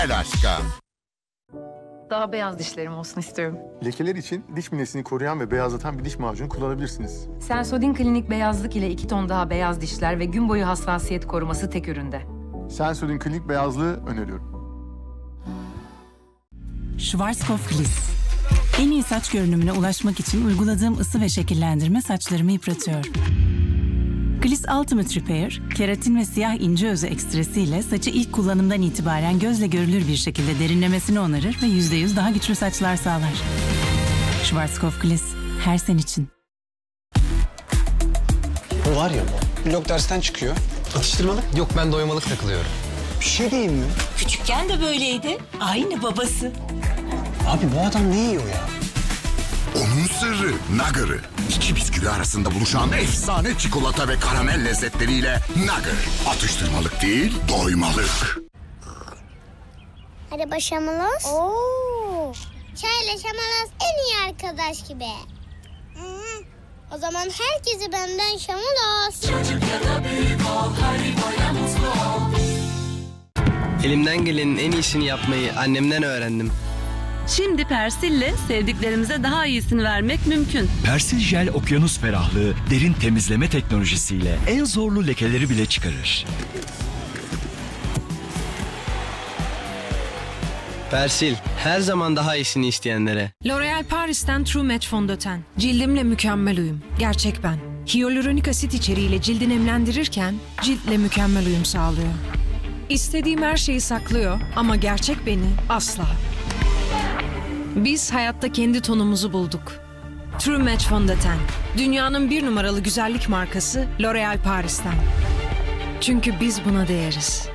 Alaska. Daha beyaz dişlerim olsun istiyorum. Lekeler için diş minesini koruyan ve beyazlatan bir diş macunu kullanabilirsiniz. Sensodyne Klinik beyazlık ile 2 ton daha beyaz dişler ve gün boyu hassasiyet koruması tek üründe. Sensodyne Klinik beyazlığı öneriyorum. Schwarzkopf Gliss. En iyi saç görünümüne ulaşmak için uyguladığım ısı ve şekillendirme saçlarımı yıpratıyor. Gliss Ultimate Repair, keratin ve siyah ince özü ekstresiyle saçı ilk kullanımdan itibaren gözle görülür bir şekilde derinlemesine onarır ve %100 daha güçlü saçlar sağlar. Schwarzkopf Gliss, her sen için. Bu var ya, blok dersten çıkıyor. Atıştırmalık. Yok, ben doymalık takılıyorum. Bir şey diyeyim mi? Küçükken de böyleydi. Aynı babası. Abi bu adam ne yiyor ya? Onun sırrı Nugger'ı. İki bisküvi arasında buluşan efsane çikolata ve karamel lezzetleriyle Nugger. Atıştırmalık değil, doymalık. Hadi başlamalıyız. Oo. Çayla şamalas en iyi arkadaş gibi. O zaman herkesi benden şamalas. Çocuk ya da büyük ol, Haribo'ya mutlu ol. Elimden gelenin en iyisini yapmayı annemden öğrendim. Şimdi Persil'le sevdiklerimize daha iyisini vermek mümkün. Persil Jel okyanus ferahlığı derin temizleme teknolojisiyle en zorlu lekeleri bile çıkarır. Persil, her zaman daha iyisini isteyenlere. L'Oréal Paris'ten True Match fondöten. Cildimle mükemmel uyum. Gerçek ben. Hyaluronik asit içeriğiyle cildi nemlendirirken ciltle mükemmel uyum sağlıyor. İstediğim her şeyi saklıyor ama gerçek beni asla. Biz hayatta kendi tonumuzu bulduk. True Match fondöten. Dünyanın 1 numaralı güzellik markası L'Oréal Paris'ten. Çünkü biz buna değeriz.